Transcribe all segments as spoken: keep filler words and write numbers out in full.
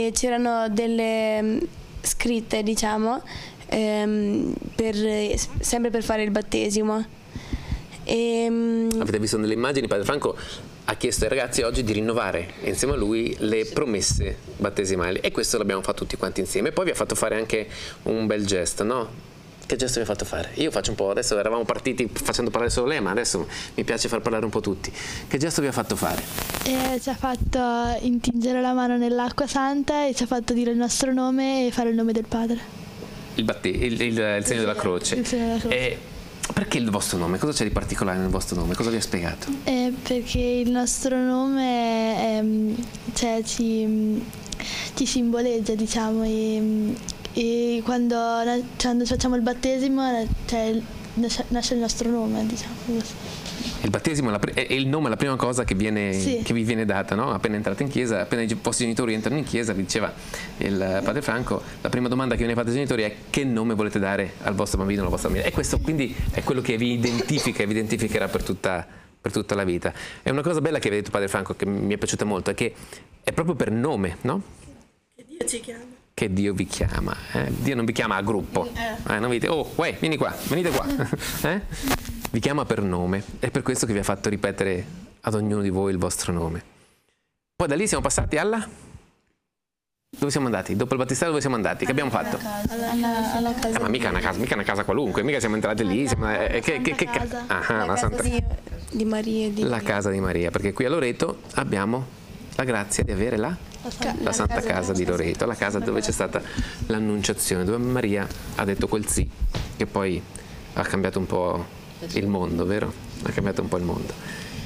e c'erano delle mh, scritte, diciamo, ehm, per, sempre per fare il battesimo. E, mh, avete visto nelle immagini, Padre Franco ha chiesto ai ragazzi oggi di rinnovare insieme a lui le promesse battesimali, e questo l'abbiamo fatto tutti quanti insieme. E poi vi ha fatto fare anche un bel gesto, no? Che gesto vi ha fatto fare? Io faccio un po', adesso eravamo partiti facendo parlare solo lei, ma adesso mi piace far parlare un po' tutti. Che gesto vi ha fatto fare? Eh, ci ha fatto intingere la mano nell'acqua santa e ci ha fatto dire il nostro nome e fare il nome del Padre. Il, batte, il, il, il segno della croce. Il segno della croce. E perché il vostro nome? Cosa c'è di particolare nel vostro nome? Cosa vi ha spiegato? Eh, perché il nostro nome è, cioè, ci, ci simboleggia, diciamo, e, e quando, quando facciamo il battesimo, cioè, nasce il nostro nome, diciamo. Il battesimo è, la, è il nome, è la prima cosa che, viene, sì. che vi viene data, no? Appena entrate in chiesa, appena i vostri genitori entrano in chiesa, vi diceva il Padre Franco, la prima domanda che viene fatta ai genitori è: che nome volete dare al vostro bambino o alla vostra bambina? E questo quindi è quello che vi identifica e vi identificherà per tutta, per tutta la vita. È una cosa bella che avete detto, Padre Franco, che mi è piaciuta molto, è che è proprio per nome, no? Che Dio ci chiama. Che Dio vi chiama. Eh? Dio non vi chiama a gruppo. Eh, non vi dite: oh, uè, vieni qua, venite qua. eh? Vi chiama per nome, è per questo che vi ha fatto ripetere ad ognuno di voi il vostro nome. Poi da lì siamo passati alla... Dove siamo andati? Dopo il battistero dove siamo andati? Che abbiamo fatto? Alla, alla casa. Eh, ma mica una casa, mica una casa qualunque, mica siamo entrati lì. Siamo, eh, che, che, che, casa. Ah, la, la, casa Santa... di, di Maria. Di la casa di Maria, perché qui a Loreto abbiamo la grazia di avere la, La, la Santa Casa di Loreto, la casa dove c'è stata l'annunciazione, dove Maria ha detto quel sì, che poi ha cambiato un po' il mondo, vero? Ha cambiato un po' il mondo.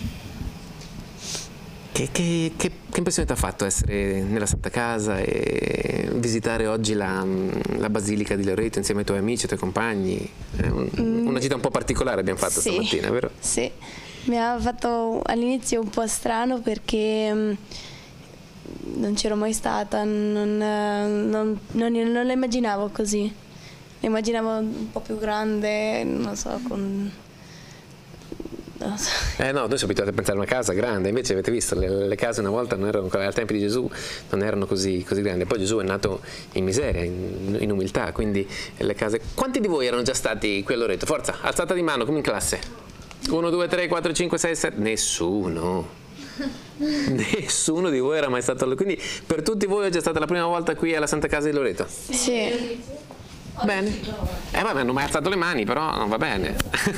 Che, che, che, che impressione ti ha fatto essere nella Santa Casa e visitare oggi la, la Basilica di Loreto insieme ai tuoi amici, ai tuoi compagni? È un, mm. una gita un po' particolare abbiamo fatto sì, stamattina, vero? Sì, mi ha fatto all'inizio un po' strano perché mh, non c'ero mai stata, non, non, non, non la immaginavo così. La immaginavo un po' più grande, non so, con... Non so. Eh no, noi siamo abituati a pensare a una casa grande, invece avete visto, le, le case una volta non erano, al tempo di Gesù non erano così, così grandi. Poi Gesù è nato in miseria, in, in umiltà, quindi le case... Quanti di voi erano già stati qui a Loreto? Forza, alzata di mano, come in classe. uno, due, tre, quattro, cinque, sei, sette... Nessuno. Nessuno di voi era mai stato... Quindi per tutti voi oggi è stata la prima volta qui alla Santa Casa di Loreto? Sì. Bene. Eh vabbè, hanno mai alzato le mani, però non va bene.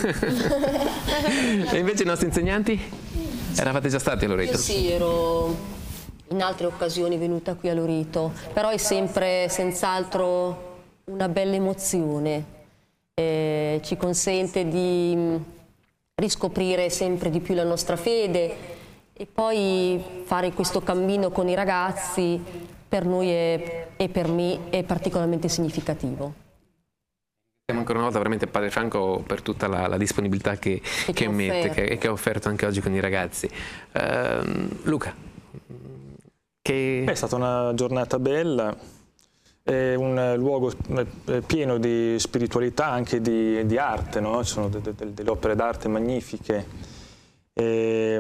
E invece i nostri insegnanti? Eravate già stati a Loreto? Io sì, ero in altre occasioni venuta qui a Loreto, però è sempre senz'altro una bella emozione. Eh, ci consente di riscoprire sempre di più la nostra fede e poi fare questo cammino con i ragazzi per noi è, e per me è particolarmente significativo. Ancora una volta veramente Padre Franco per tutta la, la disponibilità che, che, che mette e che, che ha offerto anche oggi con i ragazzi. Uh, Luca, che... È stata una giornata bella, è un luogo pieno di spiritualità, anche di, di arte, no? Ci sono de, de, delle opere d'arte magnifiche. E,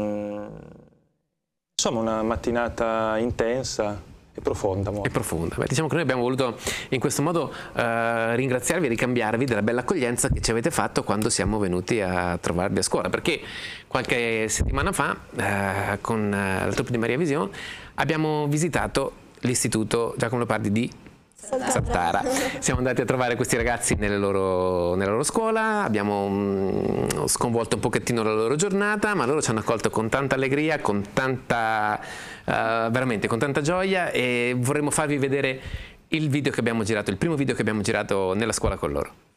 insomma, una mattinata intensa. È profonda. È profonda. Beh, diciamo che noi abbiamo voluto in questo modo eh, ringraziarvi e ricambiarvi della bella accoglienza che ci avete fatto quando siamo venuti a trovarvi a scuola, perché qualche settimana fa eh, con eh, la troupe di Maria Vision abbiamo visitato l'istituto Giacomo Leopardi di Saltara. Siamo andati a trovare questi ragazzi nelle loro, nella loro scuola, abbiamo um, sconvolto un pochettino la loro giornata, ma loro ci hanno accolto con tanta allegria, con tanta, uh, veramente con tanta gioia, e vorremmo farvi vedere il video che abbiamo girato, il primo video che abbiamo girato nella scuola con loro.